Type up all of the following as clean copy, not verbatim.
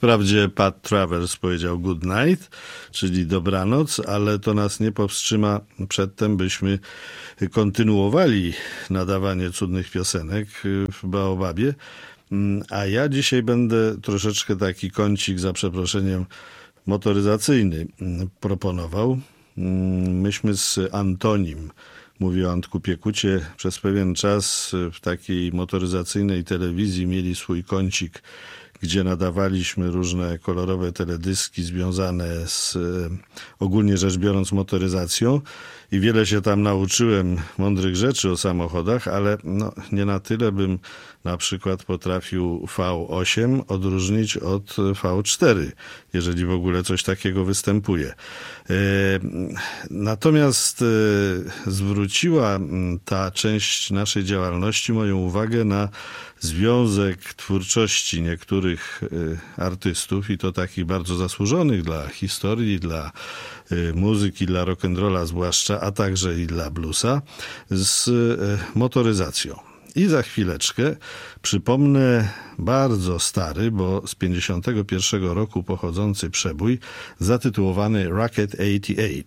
Wprawdzie Pat Travers powiedział good night, czyli dobranoc, ale to nas nie powstrzyma przedtem, byśmy kontynuowali nadawanie cudnych piosenek w Baobabie. A ja dzisiaj będę troszeczkę taki kącik, za przeproszeniem, motoryzacyjny proponował. Myśmy z Antonim, mówię o Antku Piekucie, przez pewien czas w takiej motoryzacyjnej telewizji mieli swój kącik, gdzie nadawaliśmy różne kolorowe teledyski związane z, ogólnie rzecz biorąc, motoryzacją i wiele się tam nauczyłem mądrych rzeczy o samochodach, ale nie na tyle bym na przykład potrafił V8 odróżnić od V4, jeżeli w ogóle coś takiego występuje. Natomiast zwróciła ta część naszej działalności moją uwagę na związek twórczości niektórych artystów i to takich bardzo zasłużonych dla historii, dla muzyki, dla rock'n'rolla zwłaszcza, a także i dla bluesa z motoryzacją. I za chwileczkę przypomnę bardzo stary, bo z 51 roku pochodzący przebój zatytułowany Rocket 88.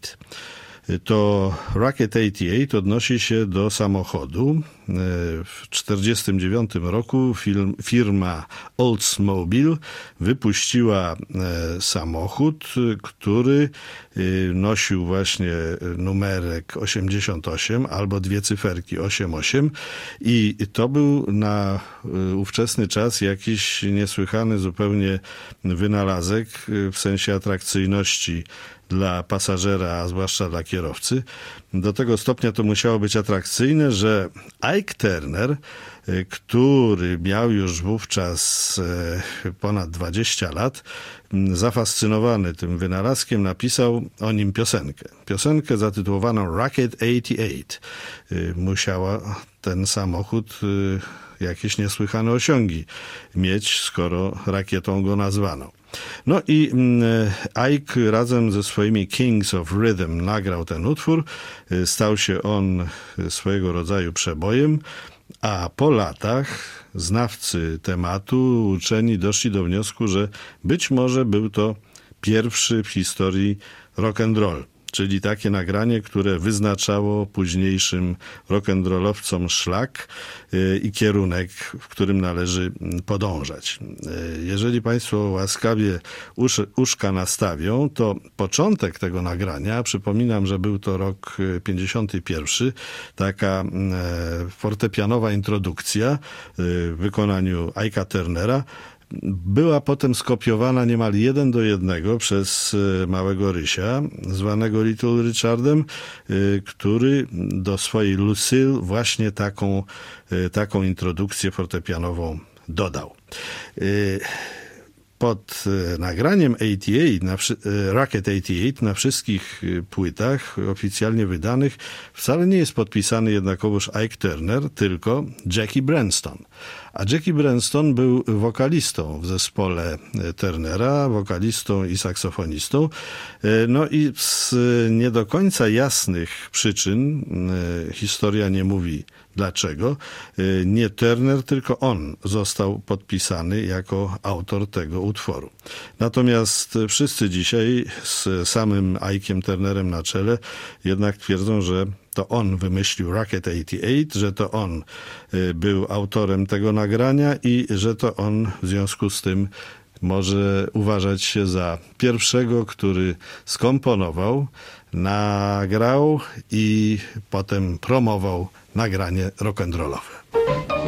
To Rocket 88 odnosi się do samochodu. W 1949 roku firma Oldsmobile wypuściła samochód, który nosił właśnie numerek 88 albo dwie cyferki 88 i to był na ówczesny czas jakiś niesłychany zupełnie wynalazek w sensie atrakcyjności dla pasażera, a zwłaszcza dla kierowcy. Do tego stopnia to musiało być atrakcyjne, że Ike Turner, który miał już wówczas ponad 20 lat, zafascynowany tym wynalazkiem, napisał o nim piosenkę. Piosenkę zatytułowaną Rocket 88. Musiała ten samochód jakieś niesłychane osiągi mieć, skoro rakietą go nazwano. No i Ike razem ze swoimi Kings of Rhythm nagrał ten utwór. Stał się on swojego rodzaju przebojem, a po latach znawcy tematu, uczeni doszli do wniosku, że być może był to pierwszy w historii rock'n'roll. Czyli takie nagranie, które wyznaczało późniejszym rock'n'rollowcom szlak i kierunek, w którym należy podążać. Jeżeli Państwo łaskawie uszka nastawią, to początek tego nagrania, przypominam, że był to rok 51, taka fortepianowa introdukcja w wykonaniu Ike'a Turnera, była potem skopiowana niemal 1:1 przez małego Rysia, zwanego Little Richardem, który do swojej Lucille właśnie taką introdukcję fortepianową dodał. Pod nagraniem 88, Rocket 88 na wszystkich płytach oficjalnie wydanych wcale nie jest podpisany jednakowoż Ike Turner, tylko Jackie Branston. A Jackie Branston był wokalistą w zespole Turnera, wokalistą i saksofonistą. No i z nie do końca jasnych przyczyn, historia nie mówi dlaczego, nie Turner, tylko on został podpisany jako autor tego utworu. Natomiast wszyscy dzisiaj z samym Ike'em Turnerem na czele jednak twierdzą, że to on wymyślił Rocket 88, że to on był autorem tego nagrania i że to on w związku z tym może uważać się za pierwszego, który skomponował, nagrał i potem promował nagranie rock'n'rollowe.